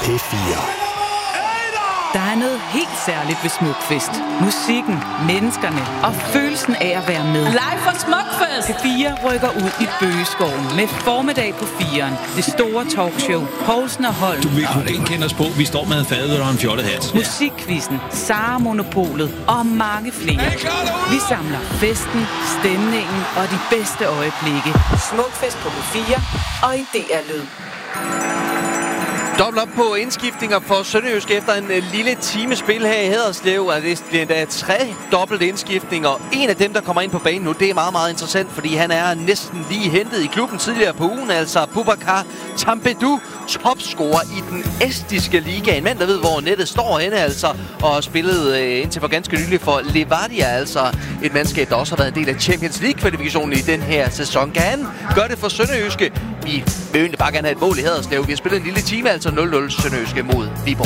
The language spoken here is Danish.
P4. Der er noget helt særligt ved Smukfest. Musikken, menneskerne og følelsen af at være med. Live fra Smukfest! P4 rykker ud i Bøgeskoven med formiddag på 4'eren. Det store talkshow, Poulsen og Holm. Du vil kunne ikke kende os på. Vi står med en fadøl og en fjollet hat. Musikquizzen, Sara Monopolet og mange flere. Vi samler festen, stemningen og de bedste øjeblikke. Smukfest på P4 og i DR-lyd. Dobbelt op på indskiftninger for Sønderjysk efter en lille time spil her i Haderslev. Det bliver endda 3 dobbelt indskiftninger. En af dem, der kommer ind på banen nu, det er meget, meget interessant, fordi han er næsten lige hentet i klubben tidligere på ugen. Altså Boubacar Tambedou, topscorer i den estiske liga. En mand, der ved, hvor nettet står henne, altså, og spillede indtil for ganske nylig for Levadia, altså et mandskab, der også har været en del af Champions League-kvalifikationen i den her sæson. Kan han gøre det for Sønderjyske? Vi vil egentlig bare gerne have et mål i Haderslev. Vi har spillet en lille time, altså 0-0 Sønderjyske mod Viborg.